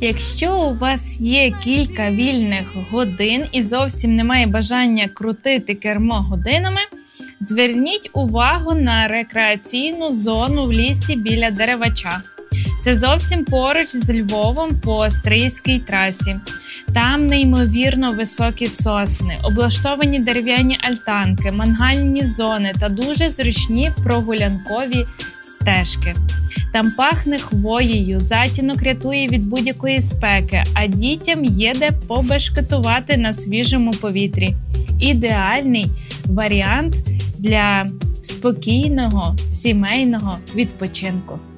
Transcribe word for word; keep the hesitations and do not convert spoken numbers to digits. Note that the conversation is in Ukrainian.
Якщо у вас є кілька вільних годин і зовсім немає бажання крутити кермо годинами, зверніть увагу на рекреаційну зону в лісі біля Деревача. Це зовсім поруч з Львовом по Стрийській трасі. Там неймовірно високі сосни, облаштовані дерев'яні альтанки, мангальні зони та дуже зручні прогулянкові стежки. Там пахне хвоєю, затінок рятує від будь-якої спеки, а дітям є де побешкетувати на свіжому повітрі. Ідеальний варіант для спокійного сімейного відпочинку.